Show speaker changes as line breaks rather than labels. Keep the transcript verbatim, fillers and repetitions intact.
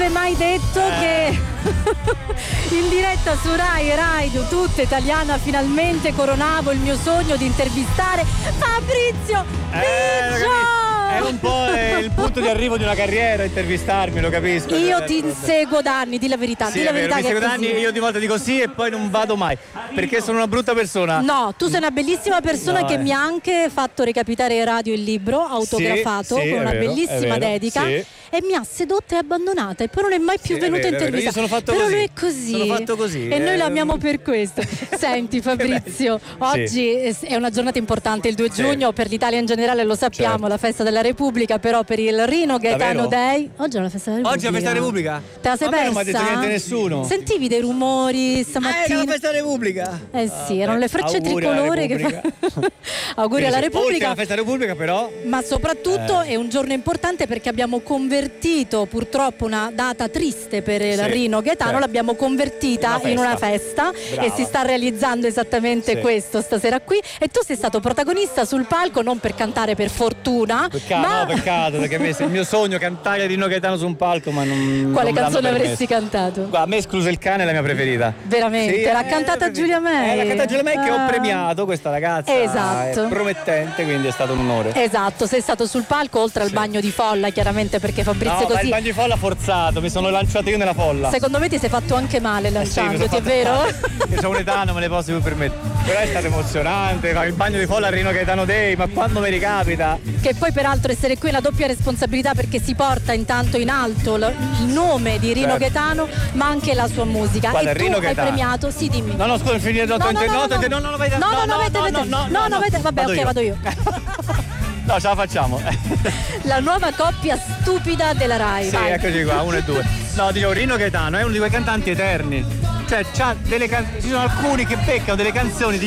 avrebbe mai detto eh. che in diretta su Rai Radio tutta italiana finalmente coronavo il mio sogno di intervistare Fabrizio
eh,
Biggio.
È un po' il punto di arrivo di una carriera intervistarmi, lo capisco.
Io ti inseguo da anni, di la verità,
sì,
di la
vero,
verità
mi
che
seguo
è
da
così.
anni, io di volta dico sì e poi non vado mai perché sono una brutta persona.
No, tu sei una bellissima persona
no,
che
eh.
mi ha anche fatto recapitare in radio il libro autografato
sì, sì,
con una
vero,
bellissima dedica
sì.
e mi ha sedotta e abbandonata e poi non è mai più
sì,
venuta a
vero,
intervistare.
io sono fatto
però
così.
lui è così.
Sono fatto così.
E
eh.
noi l'amiamo per questo. Senti Fabrizio, oggi
sì.
è una giornata importante, il due giugno,
sì.
per l'Italia in generale lo sappiamo,
certo.
la festa della Repubblica, però per il Rino Gaetano Day. Oggi è la festa della Repubblica.
Oggi è la festa della Repubblica?
Te la sei
a me
persa?
non mi ha detto niente nessuno.
Sentivi dei rumori stamattina?
Eh, era la festa della Repubblica.
Eh sì, erano le frecce
auguri
tricolore che fa... Auguri alla Repubblica.
Oltre alla festa della Repubblica però.
Ma soprattutto
eh.
è un giorno importante perché abbiamo convertito purtroppo una data triste per il
sì,
Rino Gaetano,
certo.
l'abbiamo convertita
una
in una festa.
Brava.
E si sta realizzando esattamente
sì.
questo stasera qui e tu sei stato protagonista sul palco non per cantare per fortuna.
Peccato,
ma...
no, peccato perché è il mio sogno cantare Rino Gaetano su un palco ma non.
Quale
non
canzone avresti
permesso.
cantato?
Guarda, a me escluso il cane è la mia preferita.
Veramente?
Sì,
l'ha
eh,
cantata Giulia May?
Eh, l'ha cantata Giulia May che ho
Ah.
premiato questa ragazza.
Esatto.
È promettente, quindi è stato un onore.
Esatto, sei stato sul palco oltre al
Sì.
bagno di folla chiaramente perché Fabrizio
No, ma
così.
il bagno di folla forzato, mi sono lanciato io nella folla.
Secondo me ti sei fatto anche male lanciandoti,
sì,
è vero?
Io ho un'età, non me le posso più permettere. Però è stato emozionante, fare il bagno di folla a Rino Gaetano Day, ma quando mi ricapita?
Che poi peraltro essere qui è una doppia responsabilità perché si porta intanto in alto l- il nome di Rino
certo.
Gaetano ma anche la sua musica.
Guarda,
e tu
Rino
hai
Gaetano.
premiato, sì dimmi.
No, no, scusa, finire no,
no, no, no, no,
no,
no,
no, no, vai,
no, no, no,
no,
vete,
no,
vete.
no,
no, no, vete. Vabbè,
vado
ok,
io.
vado io.
No, ce la facciamo.
La nuova coppia stupida della Rai.
Sì,
vai.
eccoci qua, uno e due. No, dicevo, Rino Gaetano è uno di quei cantanti eterni. Cioè, c'ha delle can- ci sono alcuni che beccano delle canzoni di